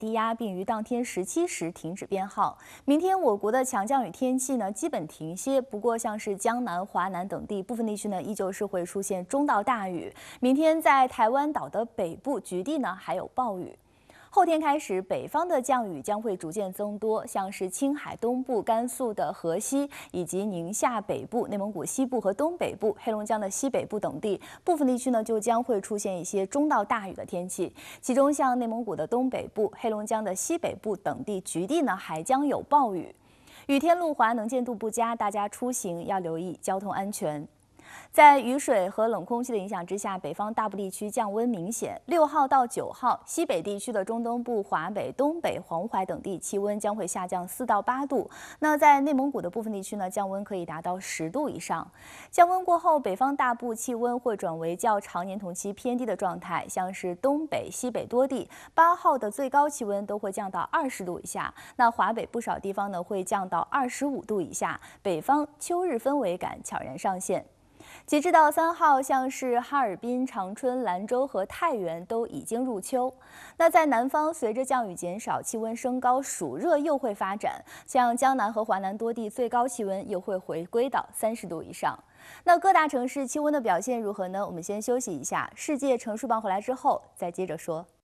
低压，并于当天17时停止编号。明天我国的强降雨天气呢基本停歇，不过像是江南、华南等地部分地区呢依旧是会出现中到大雨。明天在台湾岛的北部局地呢还有暴雨。 后天开始，北方的降雨将会逐渐增多，像是青海东部、甘肃的河西，以及宁夏北部、内蒙古西部和东北部、黑龙江的西北部等地，部分地区呢就将会出现一些中到大雨的天气。其中，像内蒙古的东北部、黑龙江的西北部等地局地呢还将有暴雨。雨天路滑，能见度不佳，大家出行要留意交通安全。 在雨水和冷空气的影响之下，北方大部地区降温明显。6号到9号，西北地区的中东部、华北、东北、黄淮等地气温将会下降4到8度。那在内蒙古的部分地区呢，降温可以达到10度以上。降温过后，北方大部气温会转为较常年同期偏低的状态，像是东北、西北多地8号的最高气温都会降到20度以下。那华北不少地方呢会降到25度以下。北方秋日氛围感悄然上线。 截至到3号，像是哈尔滨、长春、兰州和太原都已经入秋。那在南方，随着降雨减少，气温升高，暑热又会发展。像江南和华南多地最高气温又会回归到30度以上。那各大城市气温的表现如何呢？我们先休息一下，世界乘数榜回来之后再接着说。